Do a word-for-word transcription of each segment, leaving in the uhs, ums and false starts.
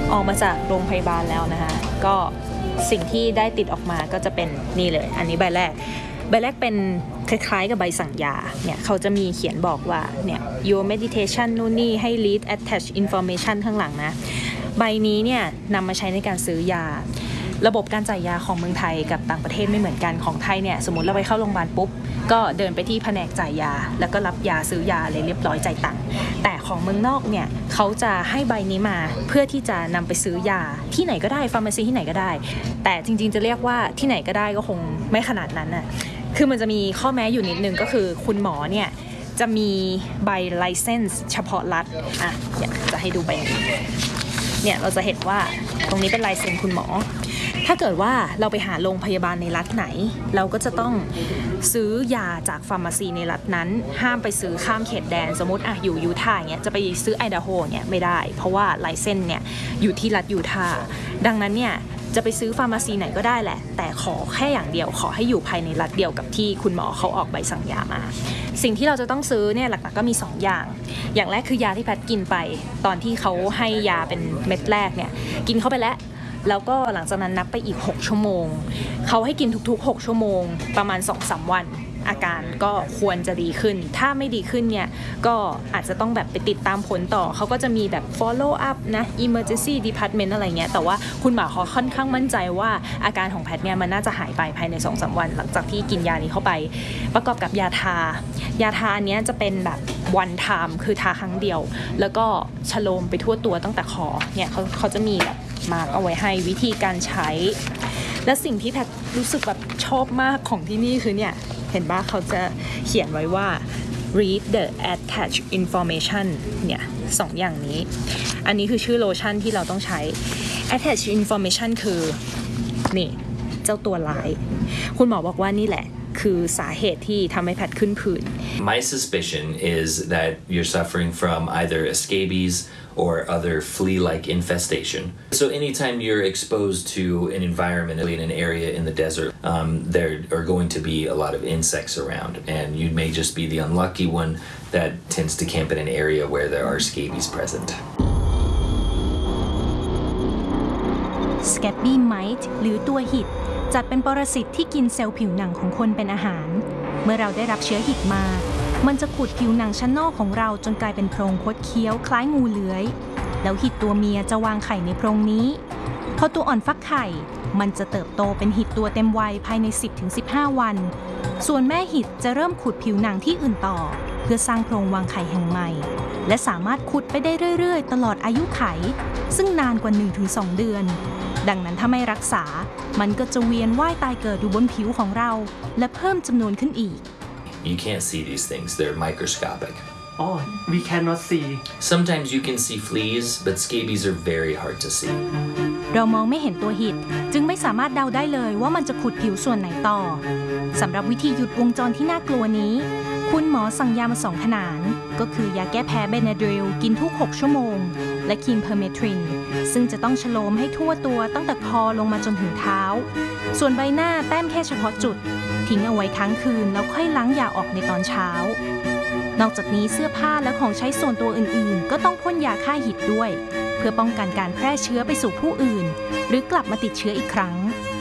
ออกมาจากโรงพยาบาลแล้วนะคะก็สิ่งที่ได้ติดออกมาก็จะเป็นนี่เลยอันนี้ใบแรกใบแรกเป็นคล้ายๆกับใบสั่งยาเนี่ยเขาจะมีเขียนบอกว่าเนี่ย your meditation นู่นนี่ให้ read attach information ข้างหลังนะใบนี้เนี่ยนำมาใช้ในการซื้อยาระบบการจ่ายยาของเมืองไทยกับต่างประเทศไม่เหมือนกันของไทยเนี่ยสมมติเราไปเข้าโรงพยาบาลปุ๊บก็เดินไปที่แผนกจ่ายยาแล้วก็รับยาซื้อยาเลยเรียบร้อยจ่ายตังค์แต่ของเมืองนอกเนี่ยเขาจะให้ใบนี้มาเพื่อที่จะนำไปซื้อยาที่ไหนก็ได้ฟาร์มาซีที่ไหนก็ได้แต่จริงๆจะเรียกว่าที่ไหนก็ได้ก็คงไม่ขนาดนั้นน่ะคือมันจะมีข้อแม้อยู่นิดนึงก็คือคุณหมอเนี่ยจะมีใบไลเซนส์เฉพาะรัฐอ่ะเนี่ยจะให้ดูใบนี้เนี่ยเราจะเห็นว่าตรงนี้เป็นลายเซ็นคุณหมอถ้าเกิดว่าเราไปหาโรงพยาบาลในรัฐไหนเราก็จะต้องซื้อยาจากฟาร์มาซีในรัฐนั้นห้ามไปซื้อข้ามเขตแดนสมมติอ่ะอยู่ยูทาห์เนี่ยจะไปซื้อไอดาโฮเนี่ยไม่ได้เพราะว่าลายเซ็นเนี่ยอยู่ที่รัฐยูทาห์ดังนั้นเนี่ยจะไปซื้อฟาร์มาซีไหนก็ได้แหละแต่ขอแค่อย่างเดียวขอให้อยู่ภายในรัฐเดียวกับที่คุณหมอเขาออกใบสั่งยามาสิ่งที่เราจะต้องซื้อเนี่ยหลักๆก็มีสองอย่างอย่างแรกคือยาที่แพทย์กินไปตอนที่เขาให้ยาเป็นเม็ดแรกเนี่ยกินเข้าไปแล้วแล้วก็หลังจากนั้นนับไปอีกหกชั่วโมงเขาให้กินทุกๆหกชั่วโมงประมาณ สองถึงสาม วันอาการก็ควรจะดีขึ้นถ้าไม่ดีขึ้นเนี่ยก็อาจจะต้องแบบไปติดตามผลต่อเขาก็จะมีแบบ follow up นะ emergency department อะไรเงี้ยแต่ว่าคุณหมอเขาค่อนข้างมั่นใจว่าอาการของแพทย์เนี่ยมันน่าจะหายไปภายใน สองถึงสาม วันหลังจากที่กินยานี้เข้าไปประกอบกับยาทายาทาอันนี้จะเป็นแบบ one time คือทาครั้งเดียวแล้วก็ชโลมไปทั่วตัวตั้งแต่คอเนี่ยเขาเขาจะมีแบบมาร์กเอาไว้ให้วิธีการใช้และสิ่งที่แพทย์รู้สึกแบบชอบมากของที่นี่คือเนี่ยเห็นป่ะเขาจะเขียนไว้ว่า read the attached information เนี่ยสองอย่างนี้อันนี้คือชื่อโลชั่นที่เราต้องใช้ attached information คือนี่เจ้าตัวร้ายคุณหมอบอกว่านี่แหละคือสาเหตุที่ทำให้แพทย์ขึ้นผื่น My suspicion is that you're suffering from either scabies or other flea-like infestation. So anytime you're exposed to an environment in an area in the desert, um, there are going to be a lot of insects around, and you may just be the unlucky one that tends to camp in an area where there are scabies present. Scabby mite หรือตัวหิดจัดเป็นปรสิตที่กินเซลล์ผิวหนังของคนเป็นอาหารเมื่อเราได้รับเชื้อหิดมามันจะขุดผิวหนังชั้นนอกของเราจนกลายเป็นโพรงคดเคี้ยวคล้ายงูเลื้อยแล้วหิดตัวเมียจะวางไข่ในโพรงนี้พอตัวอ่อนฟักไข่มันจะเติบโตเป็นหิดตัวเต็มวัยภายใน สิบถึงสิบห้า วันส่วนแม่หิดจะเริ่มขุดผิวหนังที่อื่นต่อเพื่อสร้างโพรงวางไข่แห่งใหม่และสามารถขุดไปได้เรื่อยๆตลอดอายุไขซึ่งนานกว่า หนึ่งถึงสอง เดือนดังนั้นถ้าไม่รักษามันก็จะเวียนว่ายตายเกิดอยู่บนผิวของเราและเพิ่มจำนวนขึ้นอีก You can't see these things. They're microscopic. Oh, we cannot see. Sometimes you can see fleas, but scabies are very hard to see. เรามองไม่เห็นตัวหิดจึงไม่สามารถเดาได้เลยว่ามันจะขุดผิวส่วนไหนต่อสำหรับวิธีหยุดวงจรที่น่ากลัวนี้คุณหมอสั่งยามาสองขนาดก็คือยาแก้แพ้เบนาดริลกินทุกหกชั่วโมงและครีมเพอร์เมทรินซึ่งจะต้องฉโลมให้ทั่วตัวตั้งแต่คอลงมาจนถึงเท้าส่วนใบหน้าแต้มแค่เฉพาะจุดทิ้งเอาไว้ค้างคืนแล้วค่อยล้างยาออกในตอนเช้านอกจากนี้เสื้อผ้าและของใช้ส่วนตัวอื่นๆก็ต้องพ่นยาฆ่าหิดด้วยเพื่อป้องกันการแพร่เชื้อไปสู่ผู้อื่นหรือกลับมาติดเชื้ออีกครั้ง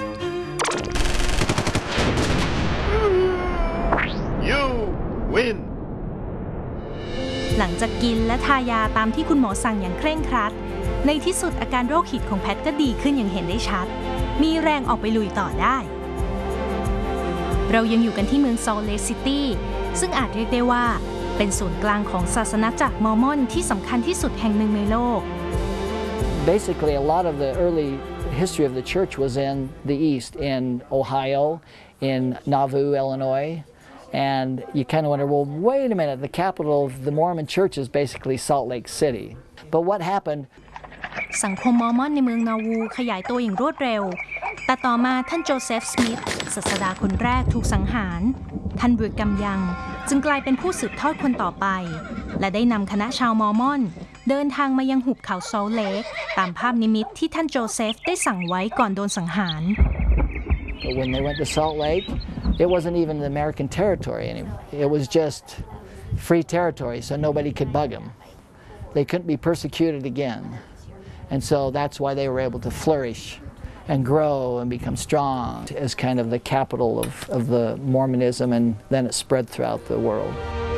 You win หลังจากกินและทายาตามที่คุณหมอสั่งอย่างเคร่งครัดในที่สุดอาการโรคหิดของแพทก็ดีขึ้นอย่างเห็นได้ชัดมีแรงออกไปลุยต่อได้เรายังอยู่กันที่เมืองซอลเลคซิตี้ซึ่งอาจเรียกได้ว่าเป็นศูนย์กลางของศาสนาจักรมอร์มอนที่สำคัญที่สุดแห่งหนึ่งในโลก Basically, a lot of the early history of the church was in the east, in Ohio, in Nauvoo, Illinois, and you kind of wonder, well, wait a minute, the capital of the Mormon church is basically Salt Lake City. But what happened? สังคมมอร์มอนในเมืองนาวูขยายตัวอย่างรวดเร็วแต่ต่อมาท่านโจเซฟ สมิธศาสดาคนแรกถูกสังหารท่านบริกำยังจึงกลายเป็นผู้สืบทอดคนต่อไปและได้นำคณะชาวมอร์มอนเดินทางมายังหุบเขาซอลเลคตามภาพนิมิตที่ท่านโจเซฟได้สั่งไว้ก่อนโดนสังหาร But when they went to Salt Lake, it wasn't even the American territory anymore. It was just free territory, so nobody could bug them. They couldn't be persecuted again. And so that's why they were able to flourish and grow and become strong as kind of the capital of, of the Mormonism, and then it spread throughout the world.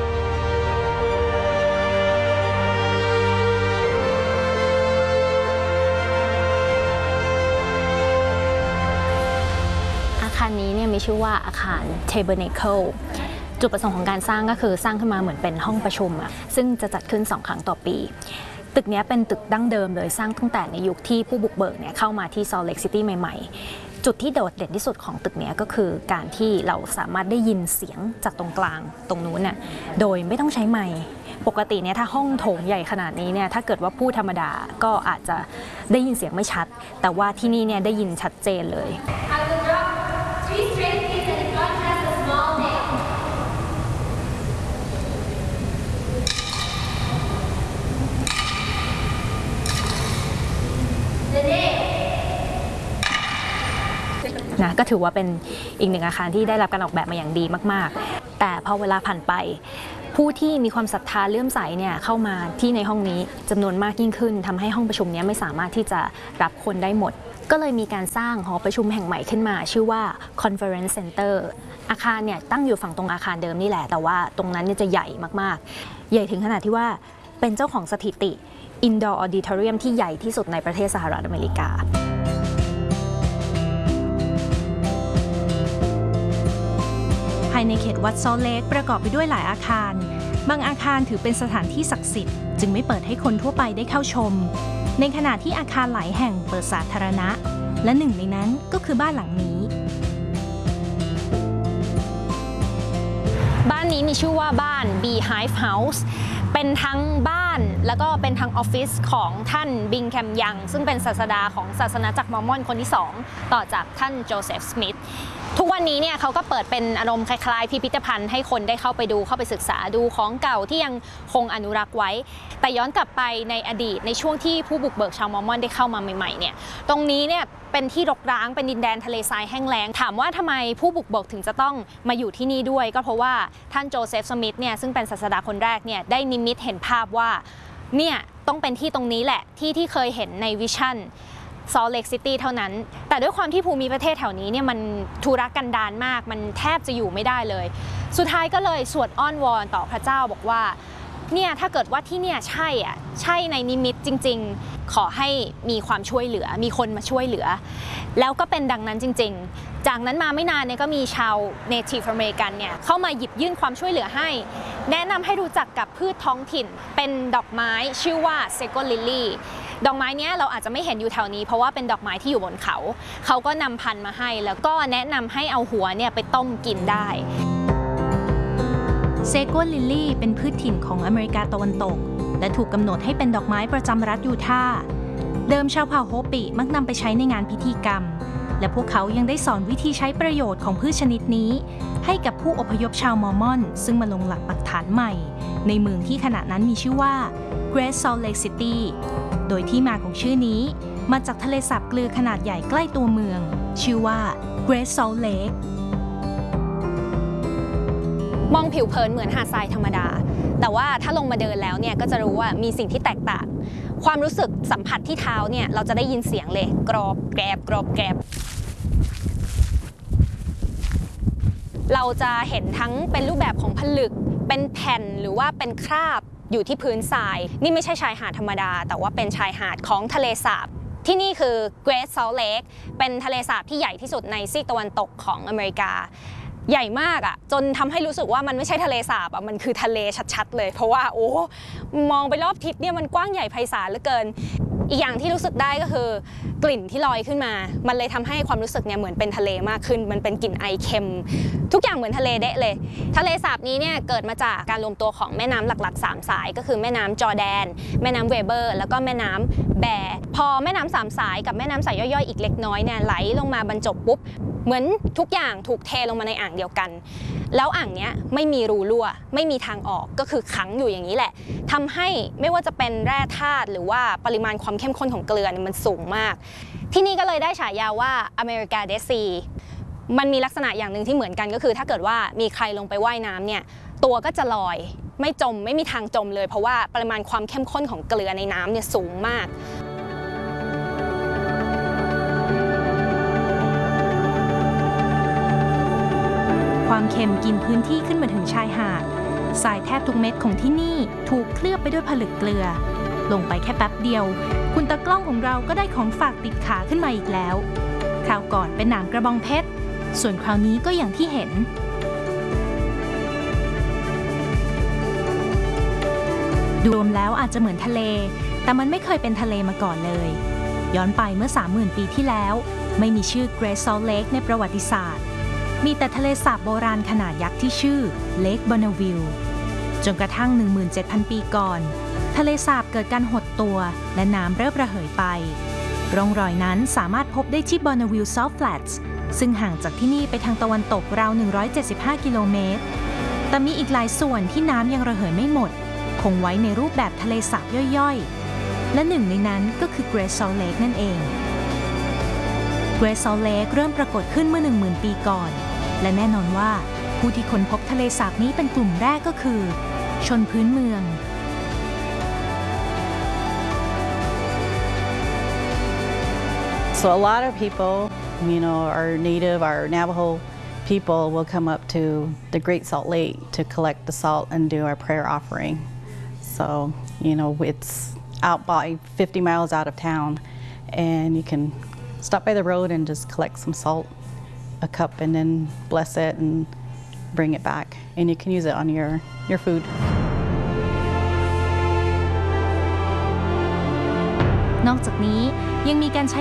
อาคารนี้เนี่ยมีชื่อว่าอาคาร Tabernacle จุดประสงค์ของการสร้างก็คือสร้างขึ้นมาเหมือนเป็นห้องประชุมอะซึ่งจะจัดขึ้นสองครั้งต่อปีตึกนี้เป็นตึกดั้งเดิมเลยสร้างตั้งแต่ในยุคที่ผู้บุกเบิกเนี่ยเข้ามาที่ Salt Lake City ใหม่ๆจุดที่โดดเด่นที่สุดของตึกนี้ก็คือการที่เราสามารถได้ยินเสียงจากตรงกลางตรงนู้นน่ะโดยไม่ต้องใช้ไมค์ปกติเนี่ยถ้าห้องโถงใหญ่ขนาดนี้เนี่ยถ้าเกิดว่าพูดธรรมดาก็อาจจะได้ยินเสียงไม่ชัดแต่ว่าที่นี่เนี่ยได้ยินชัดเจนเลยนะก็ถือว่าเป็นอีกหนึ่งอาคารที่ได้รับการออกแบบมาอย่างดีมากๆแต่พอเวลาผ่านไปผู้ที่มีความศรัทธาเลื่อมใสเนี่ยเข้ามาที่ในห้องนี้จำนวนมากยิ่งขึ้นทำให้ห้องประชุมนี้ไม่สามารถที่จะรับคนได้หมดก็เลยมีการสร้างหอประชุมแห่งใหม่ขึ้นมาชื่อว่า Conference Center อาคารเนี่ยตั้งอยู่ฝั่งตรงอาคารเดิมนี่แหละแต่ว่าตรงนั้นเนี่ยจะใหญ่มากๆใหญ่ถึงขนาดที่ว่าเป็นเจ้าของสถิติ Indoor Auditorium ที่ใหญ่ที่สุดในประเทศสหรัฐอเมริกาภายในเขตวัดซอลต์เลคประกอบไปด้วยหลายอาคารบางอาคารถือเป็นสถานที่ศักดิ์สิทธิ์จึงไม่เปิดให้คนทั่วไปได้เข้าชมในขณะที่อาคารหลายแห่งเปิดสาธารณะและหนึ่งในนั้นก็คือบ้านหลังนี้บ้านนี้มีชื่อว่าบ้าน Beehive House เป็นทั้งบ้านแล้วก็เป็นทั้งออฟฟิศของท่านบิงแคมยังซึ่งเป็นศาสดาของศาสนาจักรมอร์มอนคนที่สองต่อจากท่านโจเซฟสมิธทุกวันนี้เนี่ยเขาก็เปิดเป็นอารมณ์คล้ายๆพิพิธภัณฑ์ให้คนได้เข้าไปดูเข้าไปศึกษาดูของเก่าที่ยังคงอนุรักษ์ไว้แต่ย้อนกลับไปในอดีตในช่วงที่ผู้บุกเบิกชาวมอร์มอนได้เข้ามาใหม่ๆเนี่ยตรงนี้เนี่ยเป็นที่รกร้างเป็นดินแดนทะเลทรายแห้งแล้งถามว่าทำไมผู้บุกเบิกถึงจะต้องมาอยู่ที่นี่ด้วยก็เพราะว่าท่านโจเซฟสมิธเนี่ยซึ่งเป็นศาสดาคนแรกเนี่ยได้นิมิตเห็นภาพว่าเนี่ยต้องเป็นที่ตรงนี้แหละที่ที่เคยเห็นในวิชั่นSalt Lake City เท่านั้นแต่ด้วยความที่ภูมิประเทศแถวนี้เนี่ยมันทุรกันดารมากมันแทบจะอยู่ไม่ได้เลยสุดท้ายก็เลยสวดอ้อนวอนต่อพระเจ้าบอกว่าเนี่ยถ้าเกิดว่าที่เนี่ยใช่อ่ะใช่ในนิมิตจริงๆขอให้มีความช่วยเหลือมีคนมาช่วยเหลือแล้วก็เป็นดังนั้นจริงๆจากนั้นมาไม่นานเนี่ยก็มีชาว Native American เนี่ยเข้ามาหยิบยื่นความช่วยเหลือให้แนะนำให้รู้จักกับพืชท้องถิ่นเป็นดอกไม้ชื่อว่า Sego Lilyดอกไม้นี้เราอาจจะไม่เห็นอยู่แถวนี้เพราะว่าเป็นดอกไม้ที่อยู่บนเขาเขาก็นำพันธุ์มาให้แล้วก็แนะนำให้เอาหัวเนี่ยไปต้มกินได้เซโกลิลลี่เป็นพืชถิ่นของอเมริกาตะวันตกและถูกกำหนดให้เป็นดอกไม้ประจำรัฐยูทาห์เดิมชาวเผ่าโฮปิมักนำไปใช้ในงานพิธีกรรมและพวกเขายังได้สอนวิธีใช้ประโยชน์ของพืชชนิดนี้ให้กับผู้อพยพชาวมอร์มอนซึ่งมาลงหลักปักฐานใหม่ในเมืองที่ขณะนั้นมีชื่อว่า Great Salt Lake City โดยที่มาของชื่อนี้มาจากทะเลสาบเกลือขนาดใหญ่ใกล้ตัวเมืองชื่อว่า Great Salt Lake มองผิวเผินเหมือนหาดทรายธรรมดาแต่ว่าถ้าลงมาเดินแล้วเนี่ยก็จะรู้ว่ามีสิ่งที่แตกต่างความรู้สึกสัมผัสที่เท้าเนี่ยเราจะได้ยินเสียงเลยกรอบแกรบกรอบแกรบเราจะเห็นทั้งเป็นรูปแบบของผลึกเป็นแผ่นหรือว่าเป็นคราบอยู่ที่พื้นทรายนี่ไม่ใช่ชายหาดธรรมดาแต่ว่าเป็นชายหาดของทะเลสาบที่นี่คือ Great Salt Lake เป็นทะเลสาบที่ใหญ่ที่สุดในซีกตะวันตกของอเมริกาใหญ่มากอ่ะจนทำให้รู้สึกว่ามันไม่ใช่ทะเลสาบอ่ะมันคือทะเลชัดๆเลยเพราะว่าโอ้มองไปรอบทิศเนี่ยมันกว้างใหญ่ไพศาลเหลือเกินอีกอย่างที่รู้สึกได้ก็คือกลิ่นที่ลอยขึ้นมามันเลยทำให้ความรู้สึกเนี่ยเหมือนเป็นทะเลมากขึ้นมันเป็นกลิ่นไอเค็มทุกอย่างเหมือนทะเลเดะเลยทะเลสาบนี้เนี่ยเกิดมาจากการรวมตัวของแม่น้ำหลักๆสามสายก็คือแม่น้ำจอร์แดนแม่น้ำเวเบอร์แล้วก็แม่น้ำแบร์พอแม่น้ำสามสายกับแม่น้ำสายย่อยๆอีกเล็กน้อยเนี่ยไหลลงมาบรรจบปุ๊บเหมือนทุกอย่างถูกเทลงมาในอ่างเดียวกันแล้วอ่างเนี้ยไม่มีรูรั่วไม่มีทางออกก็คือขังอยู่อย่างนี้แหละทำให้ไม่ว่าจะเป็นแร่ธาตุหรือว่าปริมาณความเข้มข้นของเกลือมันสูงมากที่นี่ก็เลยได้ฉายาว่าอเมริกาเดซีมันมีลักษณะอย่างหนึ่งที่เหมือนกันก็คือถ้าเกิดว่ามีใครลงไปว่ายน้ำเนี่ยตัวก็จะลอยไม่จมไม่มีทางจมเลยเพราะว่าปริมาณความเข้มข้นของเกลือในน้ำเนี่ยสูงมากความเค็มกินพื้นที่ขึ้นมาถึงชายหาดทรายแทบทุกเม็ดของที่นี่ถูกเคลือบไปด้วยผลึกเกลือลงไปแค่แป๊บเดียวคุณตากล้องของเราก็ได้ของฝากติดขาขึ้นมาอีกแล้วคราวก่อนเป็นหนามกระบองเพชรส่วนคราวนี้ก็อย่างที่เห็นดูรวมแล้วอาจจะเหมือนทะเลแต่มันไม่เคยเป็นทะเลมาก่อนเลยย้อนไปเมื่อ สามหมื่น ปีที่แล้วไม่มีชื่อ Great Salt Lake ในประวัติศาสตร์มีแต่ทะเลสาบโบราณขนาดยักษ์ที่ชื่อ Lake Bonneville จนกระทั่ง หนึ่งหมื่นเจ็ดพัน ปีก่อนทะเลสาบเกิดการหดตัวและน้ำเริ่มระเหยไปร่องรอยนั้นสามารถพบได้ที่ Bonneville Salt Flats ซึ่งห่างจากที่นี่ไปทางตะวันตกราว หนึ่งร้อยเจ็ดสิบห้า กิโลเมตรแต่มีอีกหลายส่วนที่น้ำยังระเหยไม่หมดคงไว้ในรูปแบบทะเลสาบย่อยๆและหนึ่งในนั้นก็คือ Great Salt Lake นั่นเอง Great Salt Lake เริ่มปรากฏขึ้นเมื่อ หนึ่งหมื่น ปีก่อนและแน่นอนว่าผู้ที่ค้นพบทะเลสาบนี้เป็นกลุ่มแรกก็คือชนพื้นเมือง So a lot of people, you know, our native, our Navajo people will come up to the Great Salt Lake to collect the salt and do our prayer offering. So, you know, it's out by fifty miles out of town, and you can stop by the road and just collect some salt, a cup, and then bless it and bring it back. And you can use it on your, your food. นอกจากนี้ยังมีการใช้